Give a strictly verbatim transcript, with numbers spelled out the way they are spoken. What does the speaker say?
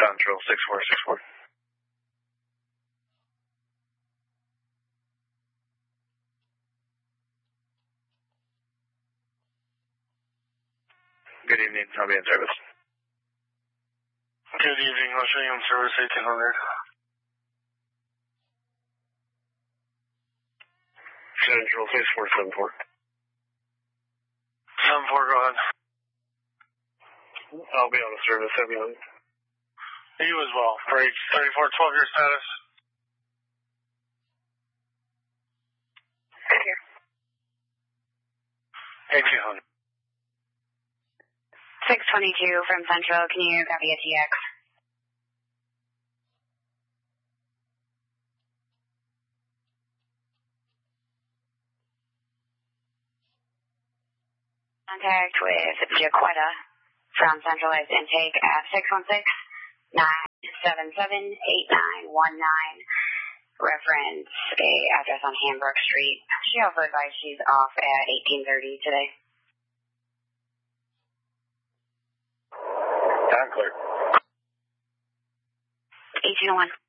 Central six four six four. Good evening, I'll be in service. Good evening, I'll show you on service eighteen hundred. Central six four seven four. seven four, go ahead. I'll be on the service, have you on? You as well. Great. thirty-four twelve, your status. Right here. eighteen hundred. six twenty-two from Central, can you copy a T X? Contact with Jaquetta from centralized intake at six one six, nine seven seven, eight nine one nine. Reference a address on Hanbrook Street. She also advised she's off at eighteen thirty today. Time clear. eighteen oh one.